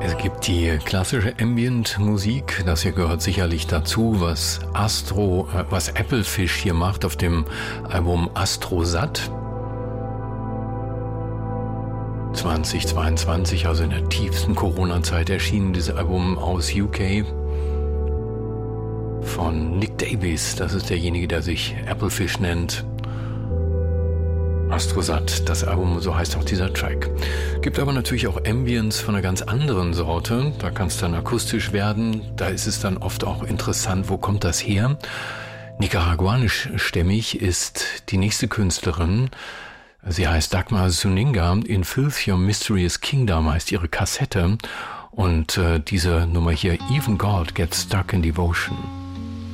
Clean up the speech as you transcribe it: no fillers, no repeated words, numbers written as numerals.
Es gibt die klassische Ambient-Musik, das hier gehört sicherlich dazu, was Applefish hier macht auf dem Album Astrosat 2022, also in der tiefsten Corona-Zeit erschienen, dieses Album aus UK von Nick Davies, das ist derjenige, der sich Applefish nennt. Astrosat, das Album, so heißt auch dieser Track. Gibt aber natürlich auch Ambience von einer ganz anderen Sorte. Da kann es dann akustisch werden. Da ist es dann oft auch interessant, wo kommt das her? Nicaraguanisch-stämmig ist die nächste Künstlerin. Sie heißt Dagmar Zuniga. In Filth Your Mysterious Kingdom heißt ihre Kassette. Und diese Nummer hier, Even God Gets Stuck in Devotion.